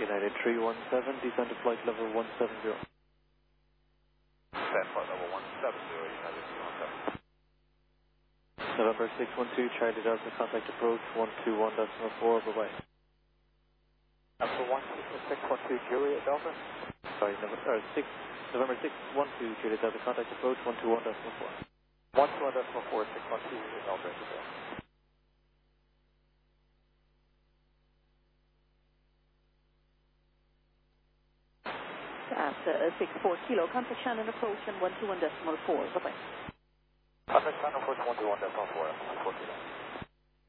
United 317, descend to flight level 170. Descend flight level 170, United 317. November 612, Charlie Delta, contact approach 121.4, bye-bye. Number 612, Juliet Delta. Sorry, November 612, Juliet Delta, contact approach 121.4. 121.4, 612, Juliet Delta. After 64 kilo, contact Shannon approach and 121.4, bye-bye. Contact Shannon approach 121.4, 4 kilo.